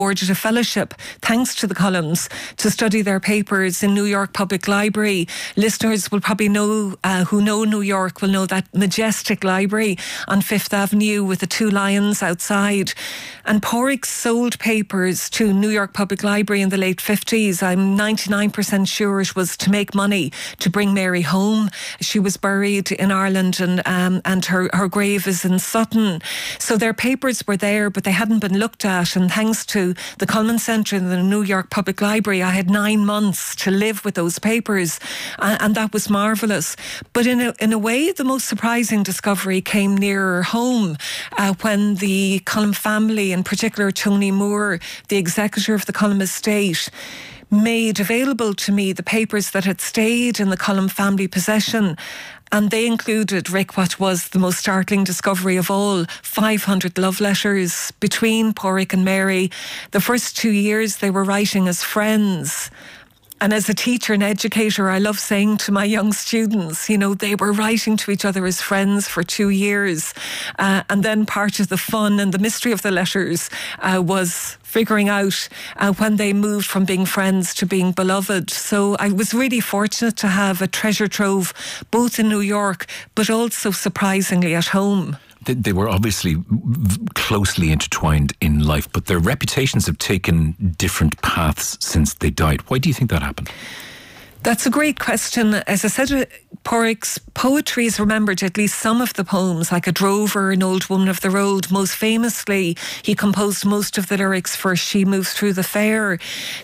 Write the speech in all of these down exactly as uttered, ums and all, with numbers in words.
awarded a fellowship, thanks to the columns, to study their papers in New York Public Library. Listeners will probably know, uh, who know New York, will know that majestic library on Fifth Avenue with the two lions outside. And Pádraig sold papers to New York Public Library in the late fifties. I'm ninety-nine percent sure it was to make money to bring Mary home. She was buried in Ireland, and um, and her, her grave is in Sutton. So their papers were there, but they hadn't been looked at. And thanks to the Cullman Centre in the New York Public Library, I had nine months to live with those papers, uh, and that was marvellous. But in a, in a way, the most surprising discovery came nearer home uh, when the Cullum family, in particular Tony Moore, the executor of the Cullum estate, made available to me the papers that had stayed in the Cullum family possession. And they included, Rick, what was the most startling discovery of all, five hundred love letters between Pádraig and Mary. The first two years they were writing as friends. And as a teacher and educator, I love saying to my young students, you know, they were writing to each other as friends for two years. Uh, and then part of the fun and the mystery of the letters uh, was figuring out uh, when they moved from being friends to being beloved. So I was really fortunate to have a treasure trove both in New York, but also surprisingly at home. They, they were obviously closely intertwined in life, but their reputations have taken different paths since they died. Why do you think that happened? That's a great question. As I said, Pádraig's poetry is remembered, at least some of the poems, like A Drover, An Old Woman of the Road. Most famously, he composed most of the lyrics for She Moves Through the Fair.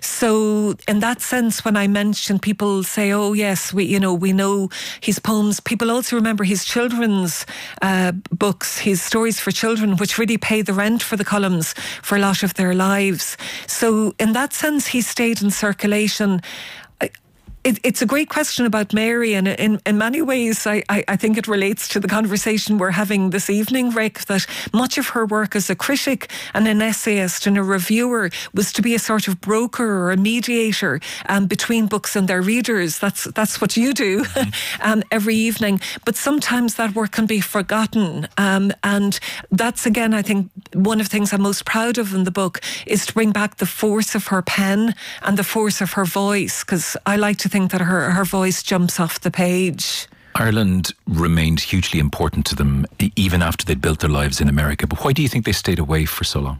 So in that sense, when I mention, people say, oh yes, we, you know, we know his poems. People also remember his children's uh, books, his stories for children, which really pay the rent for the Cullums for a lot of their lives. So in that sense, he stayed in circulation. It, it's a great question about Mary, and in, in many ways I, I, I think it relates to the conversation we're having this evening, Rick, that much of her work as a critic and an essayist and a reviewer was to be a sort of broker or a mediator um, between books and their readers. That's that's what you do um, every evening. But sometimes that work can be forgotten. Um, and that's, again, I think one of the things I'm most proud of in the book is to bring back the force of her pen and the force of her voice, because I like to think that her, her voice jumps off the page. Ireland remained hugely important to them even after they'd built their lives in America. But why do you think they stayed away for so long?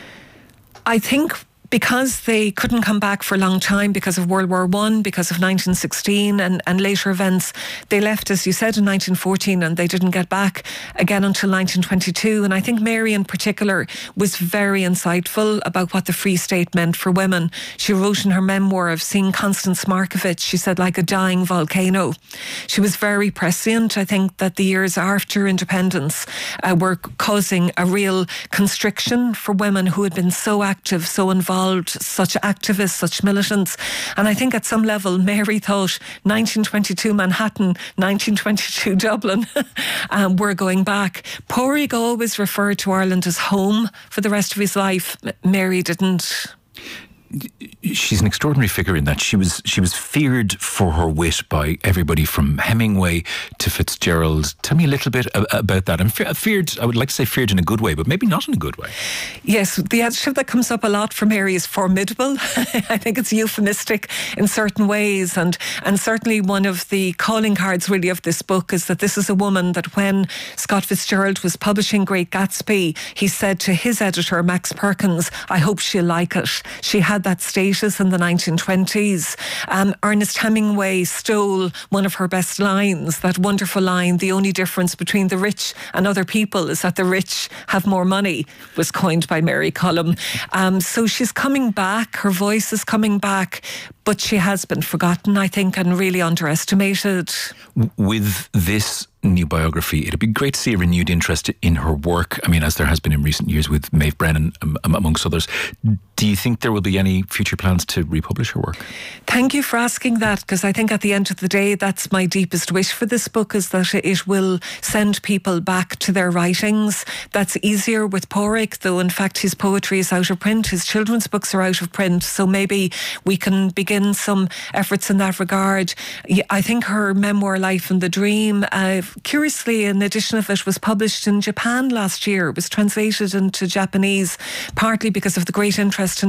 I think because they couldn't come back for a long time because of World War One, because of nineteen sixteen and, and later events. They left, as you said, in nineteen fourteen, and they didn't get back again until nineteen twenty-two. And I think Mary in particular was very insightful about what the Free State meant for women. She wrote in her memoir of seeing Constance Markievicz, she said, like a dying volcano. She was very prescient. I think that the years after independence uh, were causing a real constriction for women who had been so active, so involved, such activists, such militants. And I think at some level Mary thought nineteen twenty-two Manhattan, nineteen twenty-two Dublin um, were going back. Pádraig always referred to Ireland as home for the rest of his life. Mary didn't. She's an extraordinary figure in that she was she was feared for her wit by everybody from Hemingway to Fitzgerald. Tell me a little bit about that. I'm fe- feared, I would like to say feared in a good way, but maybe not in a good way. Yes, the adjective that comes up a lot from Mary is formidable. I think it's euphemistic in certain ways, and and certainly one of the calling cards really of this book is that this is a woman that when Scott Fitzgerald was publishing Great Gatsby, he said to his editor, Max Perkins, I hope she'll like it. She had that status in the nineteen twenties. Um, Ernest Hemingway stole one of her best lines, that wonderful line, the only difference between the rich and other people is that the rich have more money, was coined by Mary Cullum. Um, so she's coming back, her voice is coming back, but she has been forgotten, I think, and really underestimated. With this new biography, it'd be great to see a renewed interest in her work. I mean, as there has been in recent years with Maeve Brennan, um, amongst others. Do you think there will be any future plans to republish her work? Thank you for asking that, because I think at the end of the day, that's my deepest wish for this book, is that it will send people back to their writings. That's easier with Pádraig, though in fact his poetry is out of print, his children's books are out of print, so maybe we can begin begin some efforts in that regard. I think her memoir, Life and the Dream, uh, curiously, an edition of it was published in Japan last year. It was translated into Japanese, partly because of the great interest in